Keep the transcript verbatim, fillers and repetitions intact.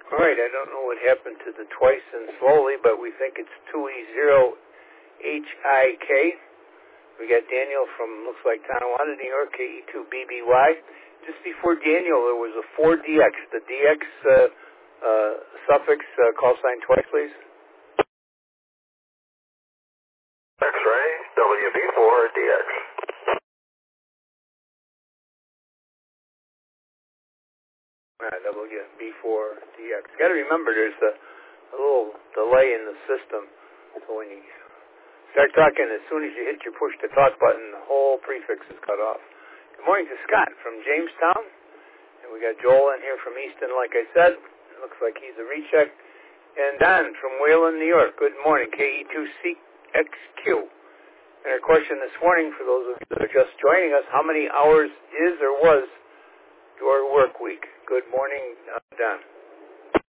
All right, I don't know what happened to the twice and slowly, but we think it's two E zero H I K. We got Daniel from, looks like Tonawanda, New York, K E two B B Y. Just before Daniel, there was a four D X. The D X uh, uh, suffix, uh, call sign twice, please. X-ray, W B four D X. Uh, W B four D X. You got to remember, there's a, a little delay in the system. So when you start talking, as soon as you hit your push to talk button, the whole prefix is cut off. Good morning to Scott from Jamestown. And we got Joel in here from Easton, like I said. It looks like he's a recheck. And Don from Wayland, New York. Good morning, K E two C X Q. And our question this morning, for those of you that are just joining us, how many hours is or was your work week? Good morning, uh, Don.